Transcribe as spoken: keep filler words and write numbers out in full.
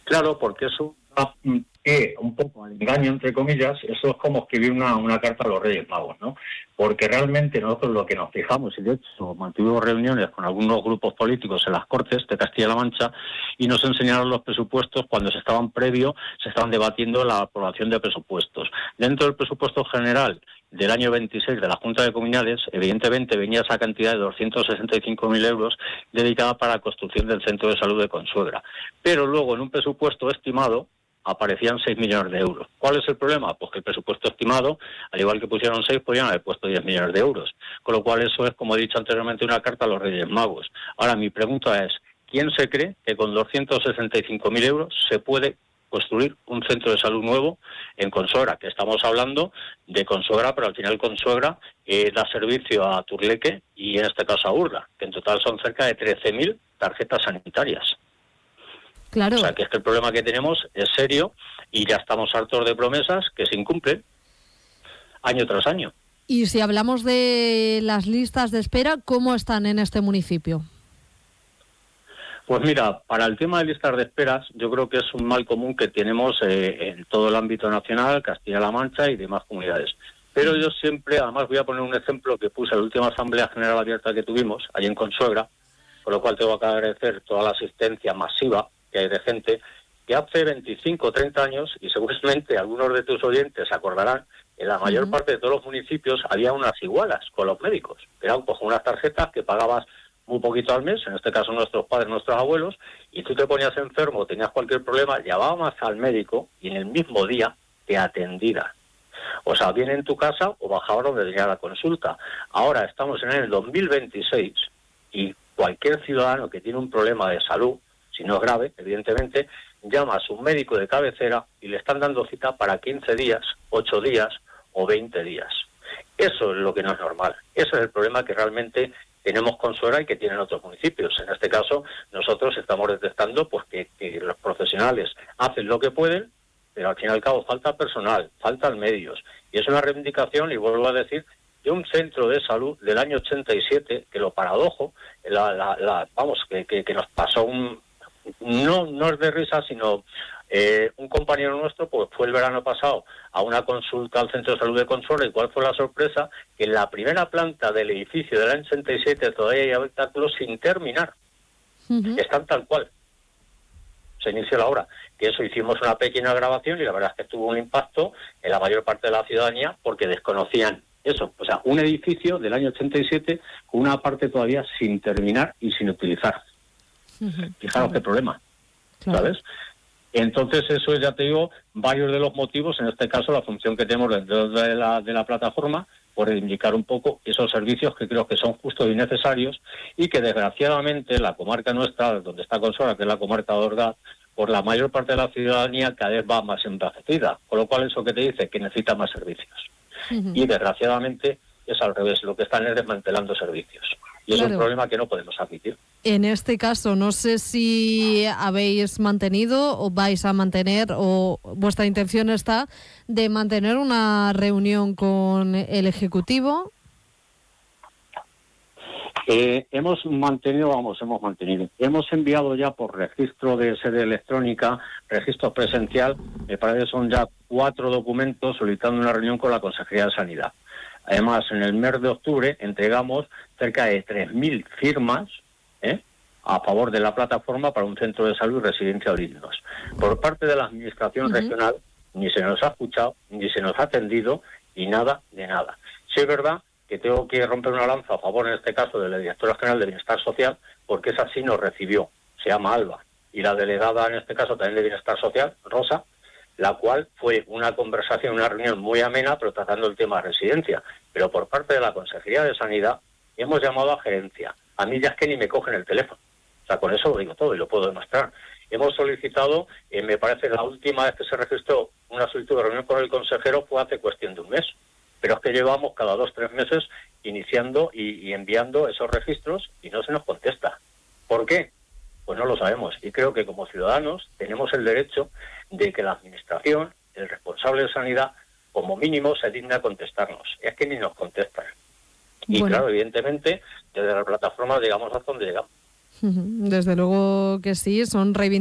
Claro, porque eso que un poco al engaño, entre comillas, eso es como escribir una, una carta a los Reyes Magos, ¿no? Porque realmente nosotros lo que nos fijamos, y de hecho mantuvimos reuniones con algunos grupos políticos en las Cortes de Castilla-La Mancha y nos enseñaron los presupuestos cuando se estaban previo, se estaban debatiendo la aprobación de presupuestos. Dentro del presupuesto general del año veintiséis de la Junta de Comunidades, evidentemente venía esa cantidad de doscientos sesenta y cinco mil euros dedicada para la construcción del centro de salud de Consuegra. Pero luego en un presupuesto estimado aparecían seis millones de euros. ¿Cuál es el problema? Pues que el presupuesto estimado, al igual que pusieron seis, podrían haber puesto diez millones de euros. Con lo cual eso es, como he dicho anteriormente, una carta a los Reyes Magos. Ahora, mi pregunta es, ¿quién se cree que con doscientos sesenta y cinco mil euros se puede construir un centro de salud nuevo en Consuegra? Que estamos hablando de Consuegra, pero al final Consuegra eh, da servicio a Turleque y en este caso a Urla, que en total son cerca de trece mil tarjetas sanitarias. Claro. O sea, que es que el problema que tenemos es serio y ya estamos hartos de promesas que se incumplen año tras año. Y si hablamos de las listas de espera, ¿cómo están en este municipio? Pues mira, para el tema de listas de esperas, yo creo que es un mal común que tenemos eh, en todo el ámbito nacional, Castilla-La Mancha y demás comunidades. Pero yo siempre, además voy a poner un ejemplo que puse en la última Asamblea General Abierta que tuvimos, allí en Consuegra, con lo cual tengo que agradecer toda la asistencia masiva que hay de gente, que hace veinticinco o treinta años, y seguramente algunos de tus oyentes se acordarán, en la mayor uh-huh. parte de todos los municipios había unas igualas con los médicos, que eran pues, unas tarjetas que pagabas muy poquito al mes, en este caso nuestros padres, nuestros abuelos, y tú te ponías enfermo, tenías cualquier problema, llamabas al médico y en el mismo día te atendía. O sea, viene en tu casa o bajaba donde tenía la consulta. Ahora estamos en el dos mil veintiséis y cualquier ciudadano que tiene un problema de salud, si no es grave, evidentemente, llama a su médico de cabecera y le están dando cita para quince días, ocho días o veinte días. Eso es lo que no es normal. Ese es el problema que realmente tenemos con Consuegra y que tienen otros municipios. En este caso, nosotros estamos detectando pues, que, que los profesionales hacen lo que pueden, pero al fin y al cabo falta personal, faltan medios. Y es una reivindicación, y vuelvo a decir, de un centro de salud del año ochenta y siete, que lo paradojo, la, la, la, vamos, que, que, que nos pasó un... No, no es de risa, sino eh, un compañero nuestro pues fue el verano pasado a una consulta al Centro de Salud de Consuegra, y cuál fue la sorpresa, que en la primera planta del edificio del año ochenta y siete todavía hay habitáculos sin terminar. Uh-huh. Están tal cual. Se inició la obra. Que eso hicimos una pequeña grabación y la verdad es que tuvo un impacto en la mayor parte de la ciudadanía porque desconocían eso. O sea, un edificio del año ochenta y siete con una parte todavía sin terminar y sin utilizar. Uh-huh. Fijaros claro. qué problema, claro. ¿sabes? Entonces eso ya te digo, varios de los motivos, en este caso la función que tenemos dentro de la, de la plataforma, por indicar un poco esos servicios que creo que son justos y necesarios y que desgraciadamente la comarca nuestra, donde está Consuegra, que es la comarca de Orgaz, por la mayor parte de la ciudadanía cada vez va más envejecida, con lo cual eso que te dice que necesita más servicios. Uh-huh. Y desgraciadamente es al revés, lo que están es desmantelando servicios. Y claro. es un problema que no podemos admitir. En este caso, no sé si habéis mantenido o vais a mantener, o vuestra intención está de mantener una reunión con el Ejecutivo. Eh, hemos mantenido, vamos, hemos mantenido. Hemos enviado ya por registro de sede electrónica, registro presencial, me parece que son ya cuatro documentos solicitando una reunión con la Consejería de Sanidad. Además, en el mes de octubre entregamos cerca de tres mil firmas ¿eh? a favor de la plataforma para un centro de salud y residencia dignos. Por parte de la Administración uh-huh. regional, ni se nos ha escuchado, ni se nos ha atendido, y nada de nada. Sí es verdad que tengo que romper una lanza a favor, en este caso, de la Directora General de Bienestar Social, porque esa sí nos recibió, se llama Alba, y la delegada, en este caso, también de Bienestar Social, Rosa, la cual fue una conversación, una reunión muy amena, pero tratando el tema de residencia. Pero por parte de la Consejería de Sanidad hemos llamado a gerencia. A mí ya es que ni me cogen el teléfono. O sea, con eso lo digo todo y lo puedo demostrar. Hemos solicitado, eh, me parece la última vez que se registró una solicitud de reunión con el consejero fue hace cuestión de un mes. Pero es que llevamos cada dos, tres meses iniciando y, y enviando esos registros y no se nos contesta. ¿Por qué? Pues no lo sabemos. Y creo que como ciudadanos tenemos el derecho de que la Administración, el responsable de sanidad, como mínimo se digna a contestarnos. Es que ni nos contestan. Y bueno. claro, evidentemente, desde la plataforma llegamos hasta donde llegamos. Desde luego que sí, son reivindicaciones.